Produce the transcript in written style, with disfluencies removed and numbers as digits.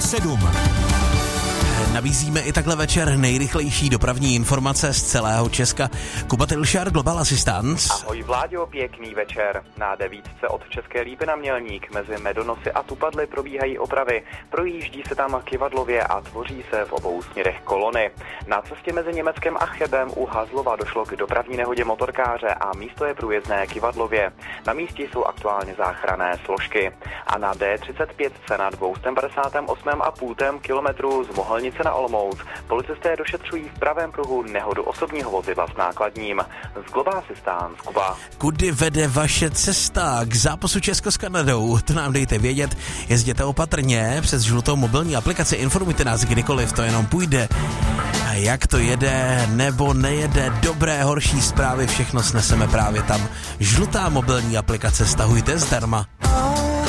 7. Nabízíme i takhle večer nejrychlejší dopravní informace z celého Česka. Kuba Tilšar, Global Assistance. Ahoj Vláďo, pěkný večer. Na 9 od České Lípy na Mělník mezi Medonosy a Tupadly probíhají opravy. Projíždí se tam Kyvadlově a tvoří se v obou směrech kolony. Na cestě mezi Německem a Chebem u Hazlova došlo k dopravní nehodě motorkáře a místo je průjezdné Kyvadlově. Na místě jsou aktuálně záchranné složky. A na D35 na 258,5 kilometru z Mohelnice na Olomouc policisté došetřují v pravém pruhu nehodu osobního vozidla s nákladním. Z Global Assistance, Kuba. Kudy vede vaše cesta k zápasu Česko s Kanadou? To nám dejte vědět. Jezděte opatrně přes žlutou mobilní aplikaci. Informujte nás kdykoliv to jenom půjde. A jak to jede nebo nejede, dobré, horší zprávy, všechno sneseme právě tam. Žlutá mobilní aplikace stahujte zdarma.